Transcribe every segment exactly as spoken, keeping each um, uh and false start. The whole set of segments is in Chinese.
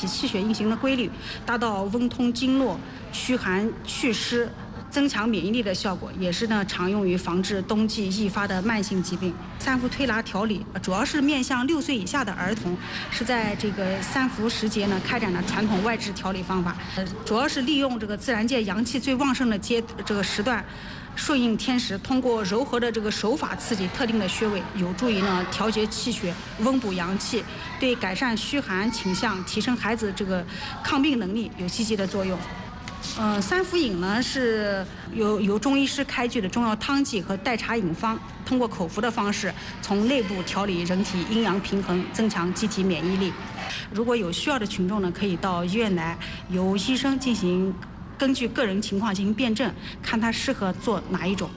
体气血运行的规律，达到温通经络、驱寒祛湿、增强免疫力的效果，也是呢常用于防治冬季易发的慢性疾病。三伏推拿调理主要是面向六岁以下的儿童，是在这个三伏时节呢开展了传统外治调理方法，呃，主要是利用这个自然界阳气最旺盛的阶这个时段。顺应天时，通过柔和的这个手法刺激特定的穴位，有助于呢调节气血、温补阳气，对改善虚寒倾向、提升孩子这个抗病能力有积极的作用。呃，三伏饮呢是由由中医师开具的中药汤剂和代茶饮方，通过口服的方式，从内部调理人体阴阳平衡，增强机体免疫力。如果有需要的群众呢，可以到医院来，由医生进行。根据个人情况进行辩证，看他适合做哪一种。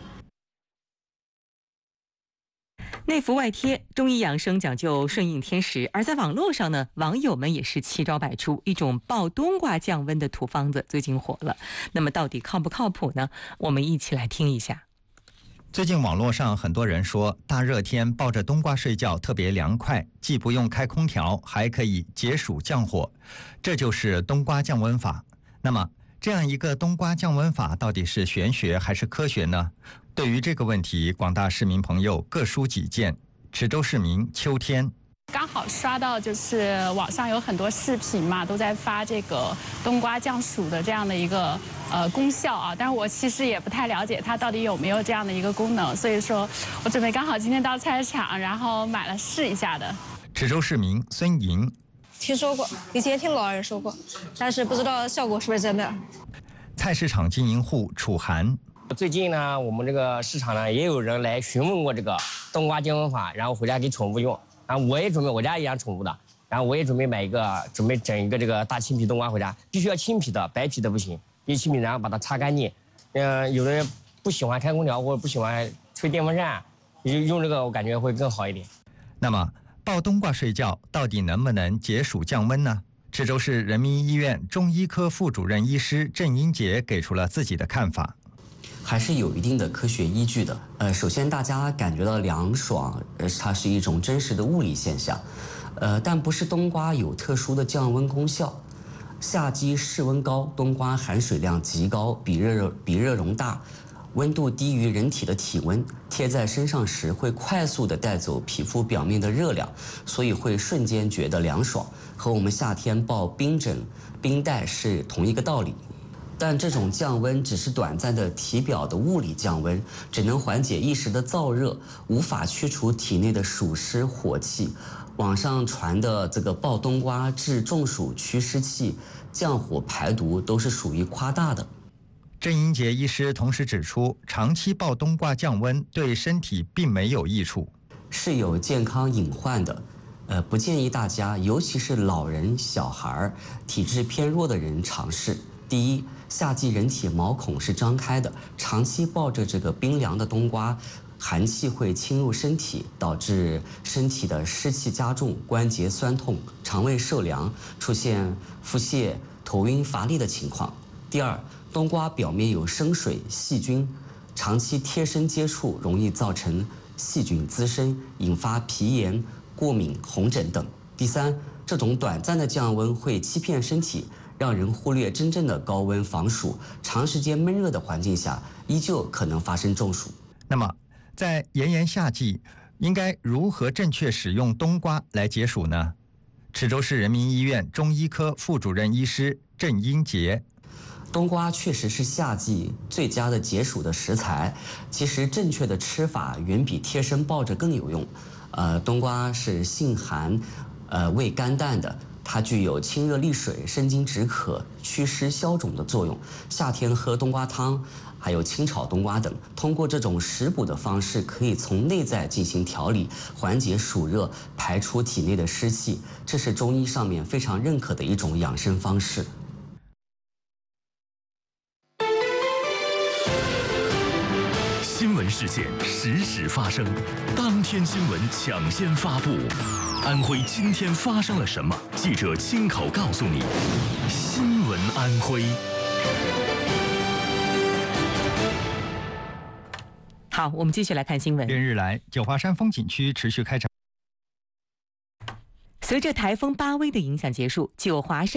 内服外贴，中医养生讲究顺应天时，而在网络上呢，网友们也是奇招百出，一种爆冬瓜降温的土方子最近火了。那么到底靠不靠谱呢？我们一起来听一下。 最近网络上很多人说，大热天抱着冬瓜睡觉特别凉快，既不用开空调，还可以解暑降火，这就是冬瓜降温法。那么这样一个冬瓜降温法到底是玄学还是科学呢？对于这个问题，广大市民朋友各抒己见。池州市民秋天刚好刷到就是网上有很多视频嘛，都在发这个冬瓜降暑的这样的一个呃功效啊，但是我其实也不太了解它到底有没有这样的一个功能，所以说我准备刚好今天到菜市场，然后买了试一下的。 池州市民孙莹听说过，以前听老人说过，但是不知道效果是不是真的。 菜市场经营户楚涵， 最近呢，我们这个市场呢，也有人来询问过这个冬瓜降温法，然后回家给宠物用。啊，我也准备，我家也养宠物的，然后我也准备买一个，准备整一个这个大青皮冬瓜回家，必须要青皮的，白皮的不行，必须青皮，然后把它擦干净。嗯、呃，有的人不喜欢开空调或者不喜欢吹电风扇，用用这个我感觉会更好一点。 那么抱冬瓜睡觉到底能不能解暑降温呢？池州市人民医院中医科副主任医师郑英杰给出了自己的看法。 还是有一定的科学依据的。呃，首先大家感觉到凉爽，呃，它是一种真实的物理现象，呃，但不是冬瓜有特殊的降温功效。夏季室温高，冬瓜含水量极高，比热比热容大，温度低于人体的体温，贴在身上时会快速地带走皮肤表面的热量，所以会瞬间觉得凉爽，和我们夏天抱冰枕、冰袋是同一个道理。但这种降温只是短暂的体表的物理降温，只能缓解一时的燥热，无法驱除体内的暑湿火气。网上传的这个抱冬瓜治中暑、驱湿气、降火排毒都是属于夸大的。 郑英杰医师同时指出，长期抱冬瓜降温对身体并没有益处， 是有健康隐患的。呃，不建议大家，尤其是老人、小孩、体质偏弱的人尝试。第一，夏季人体毛孔是张开的，长期抱着这个冰凉的冬瓜，寒气会侵入身体，导致身体的湿气加重，关节酸痛，肠胃受凉，出现腹泻、头晕、乏力的情况。第二，冬瓜表面有生水、细菌，长期贴身接触容易造成细菌滋生，引发皮炎、过敏、红疹等。第三，这种短暂的降温会欺骗身体，让人忽略真正的高温防暑，长时间闷热的环境下，依旧可能发生中暑。 那么，在炎炎夏季，应该如何正确使用冬瓜来解暑呢？池州市人民医院中医科副主任医师郑英杰。 冬瓜确实是夏季最佳的解暑的食材，其实正确的吃法远比贴身抱着更有用。呃，冬瓜是性寒，呃，味甘淡的。它具有清热利水、生津止渴、祛湿消肿的作用。夏天喝冬瓜汤，还有清炒冬瓜等，通过这种食补的方式，可以从内在进行调理，缓解暑热，排出体内的湿气。这是中医上面非常认可的一种养生方式。 新闻事件实时发生，当天新闻抢先发布。安徽今天发生了什么？记者亲口告诉你。新闻安徽。 好，我们继续来看新闻。 连日来，九华山风景区持续开展。 随着台风巴威的影响结束，九华山